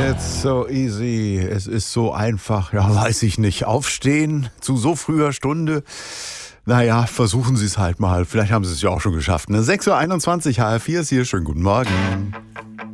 It's so easy. Es ist so einfach. Ja, weiß ich nicht. Aufstehen zu so früher Stunde. Naja, versuchen Sie es halt mal. Vielleicht haben Sie es ja auch schon geschafft. Ne? 6.21 Uhr, HR4 ist hier. Schönen guten Morgen.